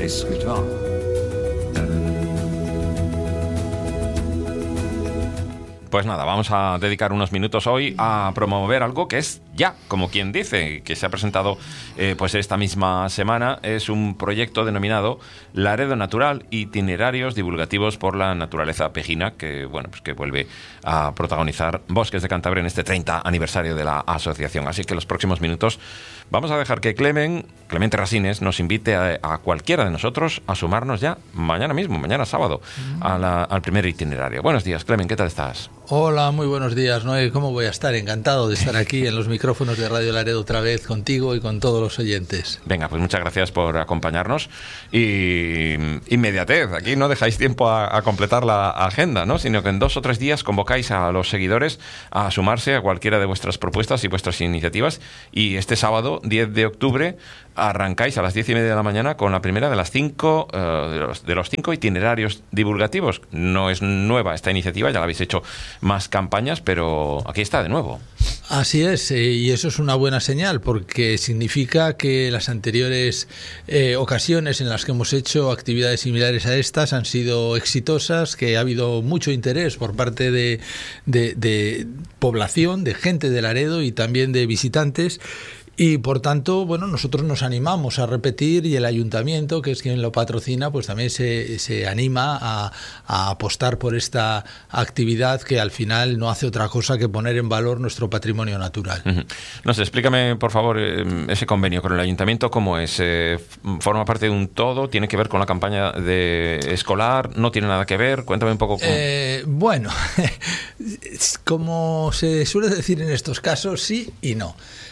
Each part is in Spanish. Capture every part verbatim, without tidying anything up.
escutar. Pues nada, vamos a dedicar unos minutos hoy a promover algo que es ya, como quien dice, que se ha presentado eh, pues esta misma semana. Es un proyecto denominado Laredo Natural, itinerarios divulgativos por la naturaleza pejina, que bueno, pues que vuelve a protagonizar Bosques de Cantabria en este treinta aniversario de la asociación. Así que los próximos minutos vamos a dejar que Clemen, Clemente Rasines nos invite a, a cualquiera de nosotros a sumarnos ya mañana mismo, mañana sábado, a la, al primer itinerario. Buenos días, Clemen, ¿qué tal estás? Hola, muy buenos días, Noé. ¿Cómo voy a estar? Encantado de estar aquí en los micrófonos de Radio Laredo otra vez contigo y con todos los oyentes. Venga, pues muchas gracias por acompañarnos y inmediatez. Aquí no dejáis tiempo a, a completar la agenda, ¿no? Sino que en dos o tres días convocáis a los seguidores a sumarse a cualquiera de vuestras propuestas y vuestras iniciativas. Y este sábado, diez de octubre, arrancáis a las diez y media de la mañana con la primera de las cinco uh, de, los, de los cinco itinerarios divulgativos. No es nueva esta iniciativa, ya la habéis hecho más campañas, pero aquí está de nuevo. Así es, eh, y eso es una buena señal, porque significa que las anteriores eh, ocasiones en las que hemos hecho actividades similares a estas han sido exitosas, que ha habido mucho interés por parte de, de, de población, de gente de Laredo y también de visitantes. Y por tanto, bueno, nosotros nos animamos a repetir y el ayuntamiento, que es quien lo patrocina, pues también se, se anima a, a apostar por esta actividad que al final no hace otra cosa que poner en valor nuestro patrimonio natural. Uh-huh. No sé, explícame por favor ese convenio con el ayuntamiento, ¿cómo es? Eh, ¿Forma parte de un todo? ¿Tiene que ver con la campaña de escolar? ¿No tiene nada que ver? Cuéntame un poco. Cómo... Eh, bueno, como se suele decir en estos casos, sí y no.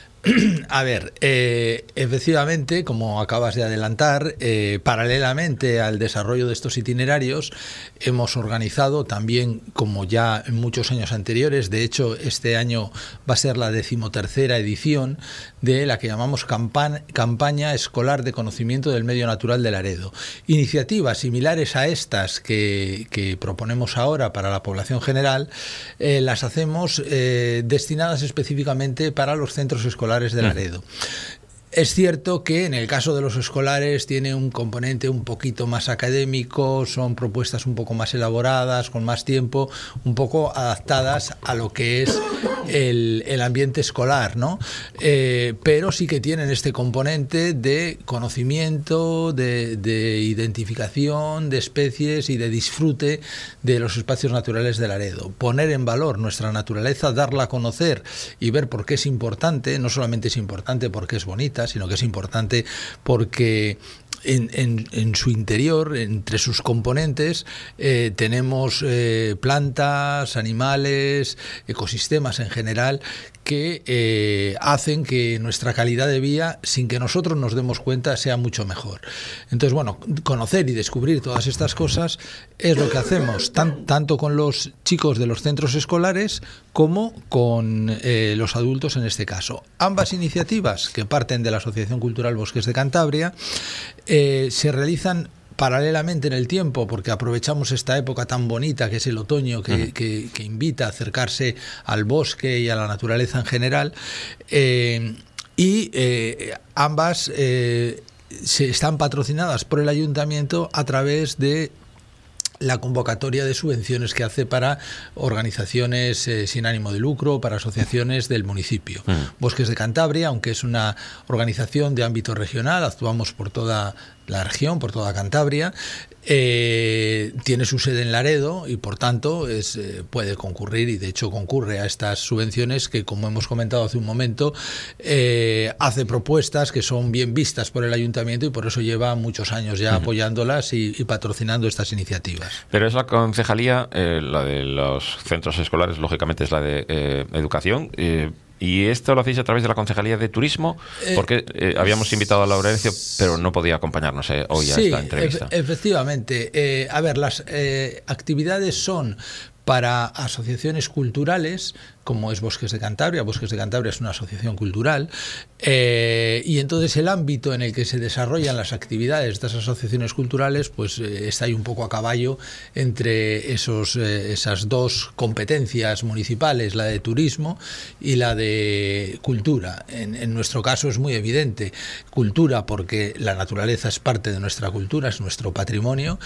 A ver, eh, efectivamente, como acabas de adelantar, eh, paralelamente al desarrollo de estos itinerarios, hemos organizado también, como ya en muchos años anteriores, de hecho este año va a ser la decimotercera edición de la que llamamos Campa- Campaña Escolar de Conocimiento del Medio Natural de Laredo. Iniciativas similares a estas que, que proponemos ahora para la población general, eh, las hacemos eh, destinadas específicamente para los centros escolares de Laredo. Es cierto que en el caso de los escolares tiene un componente un poquito más académico, son propuestas un poco más elaboradas, con más tiempo, un poco adaptadas a lo que es el, el ambiente escolar, ¿no? Eh, pero sí que tienen este componente de conocimiento, de, de identificación de especies y de disfrute de los espacios naturales de Laredo. Poner en valor nuestra naturaleza, darla a conocer y ver por qué es importante, no solamente es importante porque es bonita, sino que es importante porque en, en, en su interior, entre sus componentes, eh, tenemos eh, plantas, animales, ecosistemas en general, que eh, hacen que nuestra calidad de vida, sin que nosotros nos demos cuenta, sea mucho mejor. Entonces, bueno, conocer y descubrir todas estas cosas es lo que hacemos, tan, tanto con los chicos de los centros escolares como con eh, los adultos en este caso. Ambas iniciativas, que parten de la Asociación Cultural Bosques de Cantabria, eh, se realizan paralelamente en el tiempo, porque aprovechamos esta época tan bonita que es el otoño, que, uh-huh. que, que invita a acercarse al bosque y a la naturaleza en general, eh, y eh, ambas eh, se están patrocinadas por el ayuntamiento a través de la convocatoria de subvenciones que hace para organizaciones eh, sin ánimo de lucro, para asociaciones del municipio. Mm. Bosques de Cantabria, aunque es una organización de ámbito regional, actuamos por toda la región, por toda Cantabria, eh, tiene su sede en Laredo y por tanto es, eh, puede concurrir, y de hecho concurre a estas subvenciones que, como hemos comentado hace un momento, eh, hace propuestas que son bien vistas por el ayuntamiento y por eso lleva muchos años ya uh-huh. apoyándolas y, y patrocinando estas iniciativas. Pero es la concejalía, eh, la de los centros escolares, lógicamente es la de eh, educación, eh, ¿y esto lo hacéis a través de la Concejalía de Turismo? Porque eh, habíamos invitado a Laurencio, pero no podía acompañarnos eh, hoy a sí, esta entrevista. E- efectivamente. Eh, a ver, las eh, actividades son para asociaciones culturales como es Bosques de Cantabria. Bosques de Cantabria es una asociación cultural, eh, y entonces el ámbito en el que se desarrollan las actividades de estas asociaciones culturales pues eh, está ahí un poco a caballo entre esos, eh, esas dos competencias municipales, la de turismo y la de cultura. En, en nuestro caso es muy evidente, cultura porque la naturaleza es parte de nuestra cultura, es nuestro patrimonio,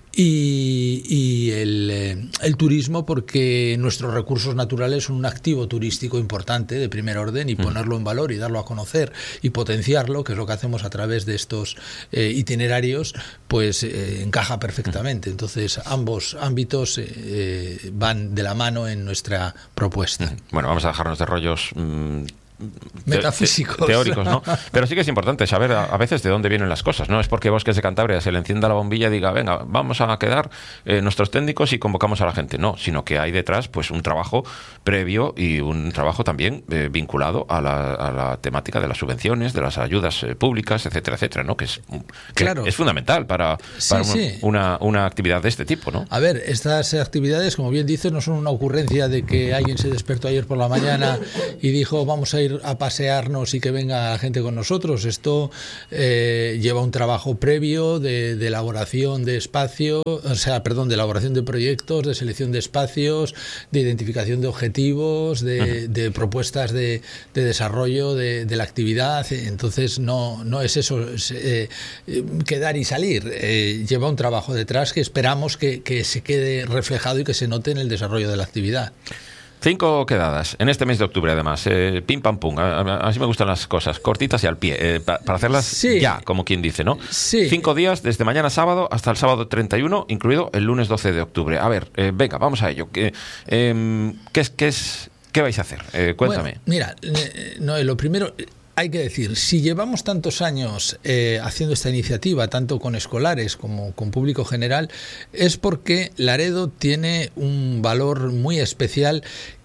y, y el, eh, el turismo porque nuestros recursos naturales son un activo turístico importante de primer orden, y ponerlo en valor y darlo a conocer y potenciarlo, que es lo que hacemos a través de estos eh, itinerarios, pues eh, encaja perfectamente. Entonces ambos ámbitos eh, van de la mano en nuestra propuesta. Bueno, vamos a dejarnos de rollos mmm, metafísicos, te, teóricos, ¿no? Pero sí que es importante saber a, a veces de dónde vienen las cosas. No es porque Bosques de Cantabria se le encienda la bombilla y diga, venga, vamos a quedar eh, nuestros técnicos y convocamos a la gente. No, sino que hay detrás pues un trabajo previo y un trabajo también eh, vinculado a la, a la temática de las subvenciones, de las ayudas eh, públicas, etcétera, etcétera, ¿no? Que es, que claro. es fundamental para, para sí, un, sí. Una, una actividad de este tipo, ¿no? A ver, estas actividades, como bien dices, no son una ocurrencia de que alguien se despertó ayer por la mañana y dijo, vamos a ir a pasearnos y que venga la gente con nosotros. Esto eh, lleva un trabajo previo de, de elaboración de espacio, o sea, perdón, de elaboración de proyectos, de selección de espacios, de identificación de objetivos, de, de propuestas de, de desarrollo de, de la actividad. Entonces no, no es eso, es, eh, quedar y salir. Eh, lleva un trabajo detrás que esperamos que, que se quede reflejado y que se note en el desarrollo de la actividad. Cinco quedadas en este mes de octubre, además. Eh, pim, pam, pum. A, a, así me gustan las cosas, cortitas y al pie, eh, pa, para hacerlas sí. ya, como quien dice, ¿no? Sí. Cinco días, desde mañana sábado hasta el sábado treinta y uno, incluido el lunes doce de octubre. A ver, eh, venga, vamos a ello. Eh, eh, ¿qué, es, qué, es, ¿Qué vais a hacer? Eh, cuéntame. Bueno, mira, eh, no, lo primero... Hay que decir, si llevamos tantos años eh, haciendo esta iniciativa, tanto con escolares como con público general, es porque Laredo tiene un valor muy especial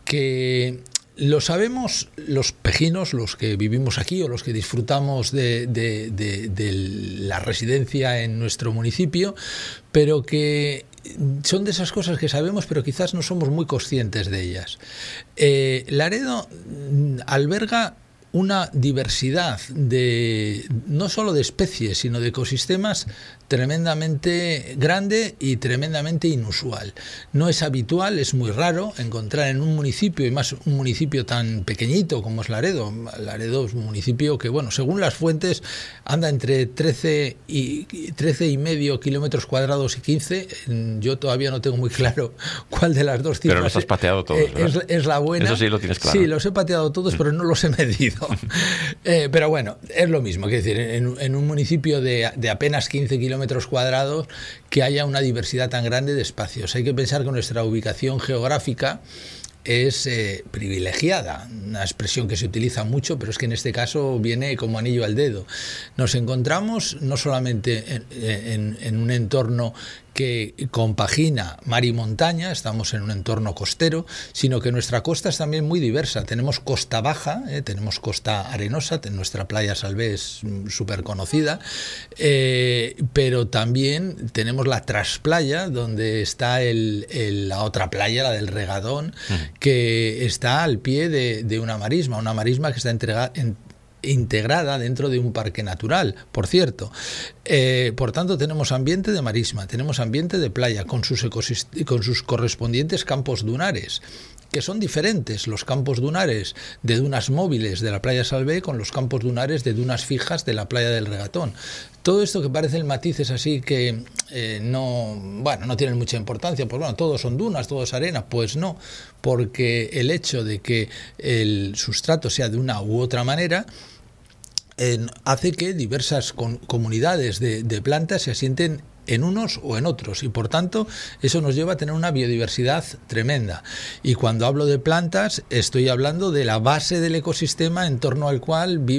que lo sabemos los pejinos, los que vivimos aquí o los que disfrutamos de, de, de, de la residencia en nuestro municipio, pero que son de esas cosas que sabemos, pero quizás no somos muy conscientes de ellas. Eh, Laredo alberga una diversidad de no solo de especies, sino de ecosistemas tremendamente grande y tremendamente inusual. No es habitual, es muy raro encontrar en un municipio, y más un municipio tan pequeñito como es Laredo. Laredo es un municipio que, bueno, según las fuentes, anda entre trece y, trece y medio kilómetros cuadrados y quince. Yo todavía no tengo muy claro cuál de las dos cifras. Pero los has pateado todos, ¿verdad? Es, es la buena. Eso sí lo tienes claro. Sí, los he pateado todos, pero no los he medido. eh, pero bueno, es lo mismo. Es decir, en, en un municipio de, de apenas quince kilómetros cuadrados, que haya una diversidad tan grande de espacios. Hay que pensar que nuestra ubicación geográfica es eh, privilegiada, una expresión que se utiliza mucho, pero es que en este caso viene como anillo al dedo. Nos encontramos no solamente en, en, en un entorno que compagina mar y montaña, estamos en un entorno costero, sino que nuestra costa es también muy diversa. Tenemos costa baja, eh, tenemos costa arenosa, nuestra playa Salvé es súper conocida, eh, pero también tenemos la trasplaya, donde está el, el, la otra playa, la del Regadón, mm. que está al pie de, de una marisma, una marisma que está entregada en integrada dentro de un parque natural, por cierto. Eh, por tanto, tenemos ambiente de marisma, tenemos ambiente de playa, con sus, ecosist- con sus correspondientes campos dunares, que son diferentes los campos dunares de dunas móviles de la playa Salvé con los campos dunares de dunas fijas de la playa del Regatón. Todo esto que parecen matices así que eh, no, bueno, no tienen mucha importancia, pues bueno, todos son dunas, todo es arena, pues no, porque el hecho de que el sustrato sea de una u otra manera eh, hace que diversas con, comunidades de, de plantas se asienten en unos o en otros, y por tanto eso nos lleva a tener una biodiversidad tremenda. Y cuando hablo de plantas estoy hablando de la base del ecosistema en torno al cual viven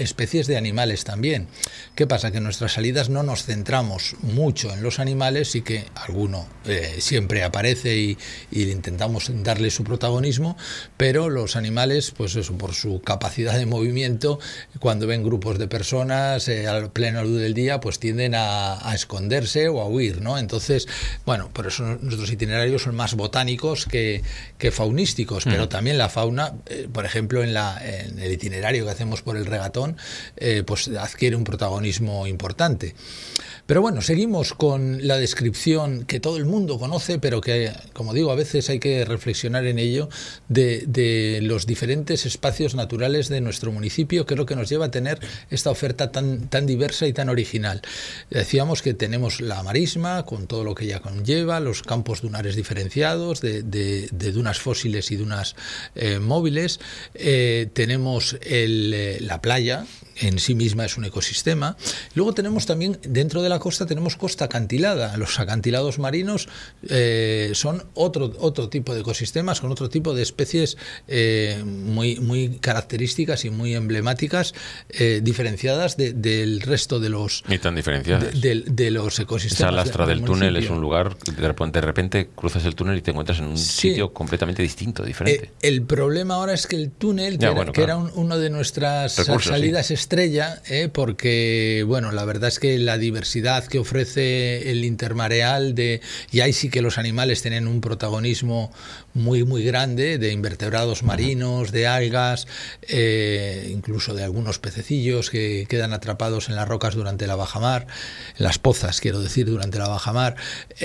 especies de animales también. ¿Qué pasa? Que en nuestras salidas no nos centramos mucho en los animales y que alguno eh, siempre aparece y, y intentamos darle su protagonismo, pero los animales, pues eso, por su capacidad de movimiento, cuando ven grupos de personas eh, a plena luz del día, pues tienden a, a esconderse o a huir, ¿no? Entonces, bueno, por eso nuestros itinerarios son más botánicos que, que faunísticos, pero mm. también la fauna, eh, por ejemplo, en, la, en el itinerario que hacemos por el Regatón, eh, pues adquiere un protagonismo importante. Pero bueno, seguimos con la descripción que todo el mundo conoce, pero que, como digo, a veces hay que reflexionar en ello, de, de los diferentes espacios naturales de nuestro municipio, que es lo que nos lleva a tener esta oferta tan, tan diversa y tan original. Decíamos que tenemos la marisma, con todo lo que ella conlleva, los campos dunares diferenciados, de, de, de dunas fósiles y dunas eh, móviles. Eh, tenemos el, eh, la playa, en sí misma es un ecosistema. Luego tenemos también, dentro de la costa, tenemos costa acantilada. Los acantilados marinos eh, son otro, otro tipo de ecosistemas, con otro tipo de especies eh, muy, muy características y muy emblemáticas, eh, diferenciadas de, del resto de los... Ni tan diferenciadas. De, de, de los ecosistemas. Esa lastra de, del, del túnel es un lugar, de repente, de repente cruzas el túnel y te encuentras en un sí. sitio completamente distinto, diferente. Eh, el problema ahora es que el túnel, que, ya, era, bueno, que claro. era un, uno de nuestras Recursos, salidas sí. estrella, eh, porque, bueno, la verdad es que la diversidad que ofrece el intermareal, de, y ahí sí que los animales tienen un protagonismo muy, muy grande, de invertebrados marinos, de algas, eh, incluso de algunos pececillos que quedan atrapados en las rocas durante la bajamar, en las pozas, quiero decir, durante la bajamar.